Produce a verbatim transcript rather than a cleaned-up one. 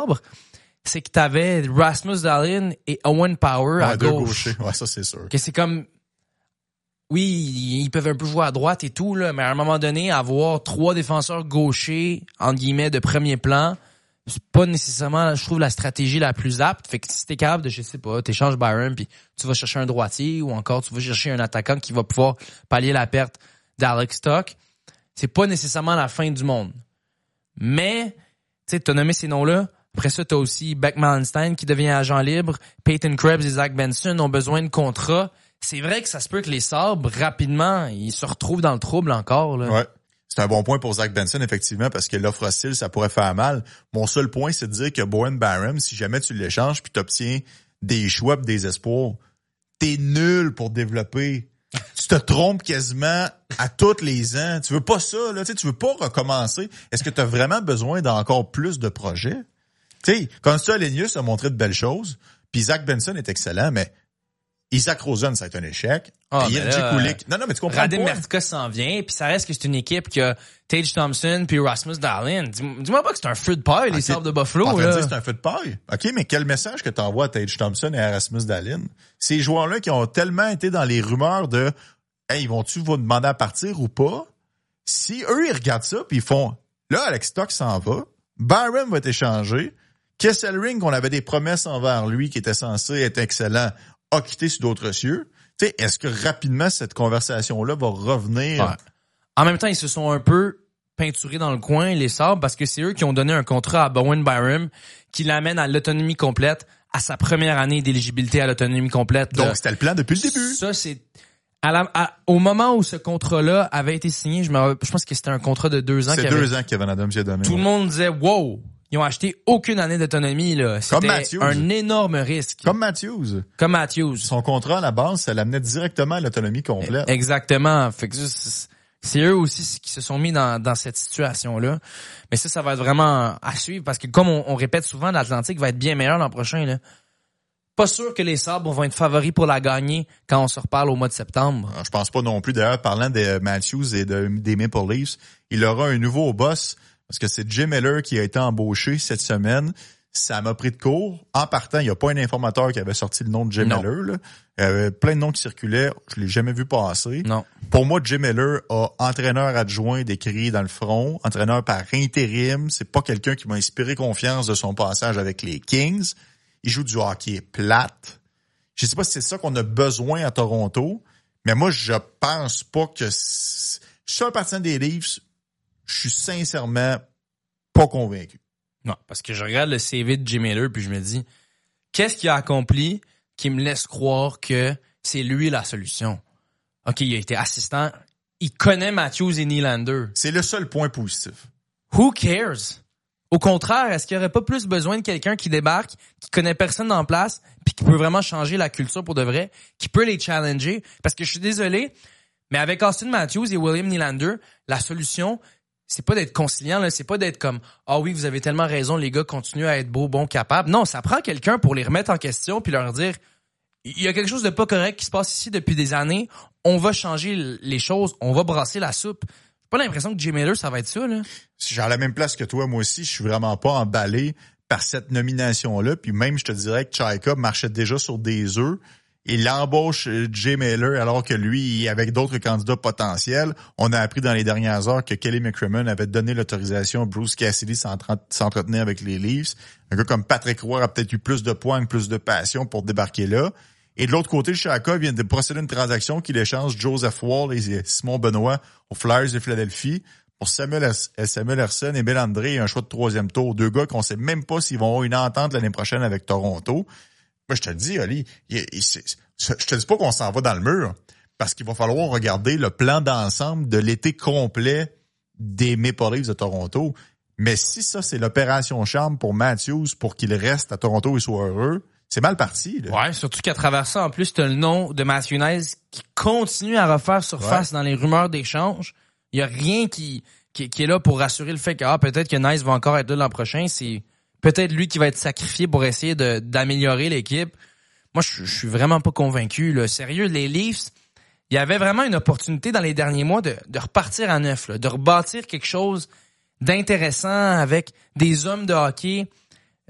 Sabres, c'est que t'avais Rasmus Dahlin et Owen Power ouais, à deux gauche. gauchers. Ouais, ça, c'est sûr. Que c'est comme, oui, ils peuvent un peu jouer à droite et tout, là, mais à un moment donné, avoir trois défenseurs gauchers, entre guillemets, de premier plan, c'est pas nécessairement, je trouve, la stratégie la plus apte. Fait que si t'es capable de, je sais pas, t'échanges Byron puis tu vas chercher un droitier ou encore tu vas chercher un attaquant qui va pouvoir pallier la perte d'Alex Stock, c'est pas nécessairement la fin du monde. Mais, tu sais, t'as nommé ces noms-là. Après ça, t'as aussi Beck Mallenstein qui devient agent libre. Peyton Krebs et Zach Benson ont besoin de contrats. C'est vrai que ça se peut que les Sabres, rapidement, ils se retrouvent dans le trouble encore, là. Ouais. C'est un bon point pour Zach Benson, effectivement, parce que l'offre hostile, ça pourrait faire mal. Mon seul point, c'est de dire que Bowen Byram, si jamais tu l'échanges puis t'obtiens des choix pis des espoirs, t'es nul pour développer. Tu te trompes quasiment à tous les ans. Tu veux pas ça, là. Tu sais, tu veux pas recommencer. Est-ce que tu as vraiment besoin d'encore plus de projets? Tu sais, Constant Lenius a montré de belles choses, puis Zach Benson est excellent, mais Isaac Rosen, ça a été un échec. Ah, J J Kulik. Non, non, mais tu comprends Radim pas. Mertka s'en vient, puis ça reste que c'est une équipe qui a Tage Thompson puis Rasmus Dahlin. Dis- Dis-moi pas que c'est un feu de paille, les Okay. Sabres de Buffalo, En train de là. dire que c'est un feu de paille. OK, mais quel message que t'envoies à Tage Thompson et à Rasmus Dahlin? Ces joueurs-là qui ont tellement été dans les rumeurs de « Hey, vont-tu vous demander à partir ou pas? » Si eux, ils regardent ça puis ils font « Là, Alex Stock s'en va. Byron va être échangé. Kesselring, on avait des promesses envers lui qui était censé être excellent, a quitté sur d'autres cieux. » Tu sais, est-ce que rapidement cette conversation-là va revenir? Ouais. En même temps, ils se sont un peu peinturés dans le coin, les Sabres, parce que c'est eux qui ont donné un contrat à Bowen Byram qui l'amène à l'autonomie complète, à sa première année d'éligibilité à l'autonomie complète. Donc, c'était le plan depuis le début. Ça, c'est... À la, à, au moment où ce contrat-là avait été signé, je, me, je pense que c'était un contrat de deux ans. C'est deux avait, ans qu'Evan Adams y a donné. Tout ouais. le monde disait « Wow! » Ils ont acheté aucune année d'autonomie, là. C'était un énorme risque. Comme Matthews. Comme Matthews. Son contrat, à la base, ça l'amenait directement à l'autonomie complète. Exactement. Fait que c'est eux aussi qui se sont mis dans, dans cette situation-là. Mais ça, ça va être vraiment à suivre parce que comme on, on répète souvent, l'Atlantique va être bien meilleur l'an prochain, là. Pas sûr que les Sabres vont être favoris pour la gagner quand on se reparle au mois de septembre. Je pense pas non plus. D'ailleurs, parlant de Matthews et de, des Maple Leafs, il aura un nouveau boss. Parce que c'est Jim Miller qui a été embauché cette semaine. Ça m'a pris de court. En partant, il n'y a pas un informateur qui avait sorti le nom de Jim non. Miller. Là. Il y avait plein de noms qui circulaient. Je l'ai jamais vu passer. Non. Pour moi, Jim Miller a entraîneur adjoint décrit dans le front, entraîneur par intérim. C'est pas quelqu'un qui m'a inspiré confiance de son passage avec les Kings. Il joue du hockey plate. Je sais pas si c'est ça qu'on a besoin à Toronto, mais moi, je pense pas que... Je suis un partisan des Leafs. Je suis sincèrement pas convaincu. Non, parce que je regarde le C V de Jim Miller puis je me dis, qu'est-ce qu'il a accompli qui me laisse croire que c'est lui la solution? OK, il a été assistant. Il connaît Matthews et Nylander. C'est le seul point positif. Who cares? Au contraire, est-ce qu'il n'y aurait pas plus besoin de quelqu'un qui débarque, qui connaît personne en place, puis qui peut vraiment changer la culture pour de vrai, qui peut les challenger? Parce que je suis désolé, mais avec Austin Matthews et William Nylander, la solution... c'est pas d'être conciliant, là, c'est pas d'être comme « Ah oui, vous avez tellement raison, les gars, continuez à être beaux, bons, capables. » Non, ça prend quelqu'un pour les remettre en question puis leur dire « Il y a quelque chose de pas correct qui se passe ici depuis des années. On va changer les choses, on va brasser la soupe. » J'ai pas l'impression que Jim Miller, ça va être ça, là. J'ai à la même place que toi, moi aussi, je suis vraiment pas emballé par cette nomination-là. Puis même, je te dirais que Chaika marchait déjà sur des œufs. Il embauche Jay Mailer alors que lui, avec d'autres candidats potentiels, on a appris dans les dernières heures que Kelly McCrimmon avait donné l'autorisation à Bruce Cassidy s'entretenir avec les Leafs. Un gars comme Patrick Roy a peut-être eu plus de points, plus de passion pour débarquer là. Et de l'autre côté, le Chaka vient de procéder à une transaction qui échange Joseph Wall et Simon Benoît aux Flyers de Philadelphie pour Samuel, Samuel Ersson et Bill André et un choix de troisième tour. Deux gars qu'on sait même pas s'ils vont avoir une entente l'année prochaine avec Toronto. Moi, je te le dis, Ali, il, il, je te dis pas qu'on s'en va dans le mur, parce qu'il va falloir regarder le plan d'ensemble de l'été complet des Maple Leafs de Toronto. Mais si ça, c'est l'opération charme pour Matthews pour qu'il reste à Toronto et soit heureux, c'est mal parti. Là. Ouais, surtout qu'à travers ça, en plus, t'as le nom de Matthew Nice qui continue à refaire surface ouais. dans les rumeurs d'échange. Il y a rien qui, qui, qui est là pour rassurer le fait que ah, peut-être que Nice va encore être là l'an prochain. C'est peut-être lui qui va être sacrifié pour essayer de d'améliorer l'équipe. Moi, je, je suis vraiment pas convaincu. Là. Sérieux, les Leafs, il y avait vraiment une opportunité dans les derniers mois de, de repartir à neuf, là, de rebâtir quelque chose d'intéressant avec des hommes de hockey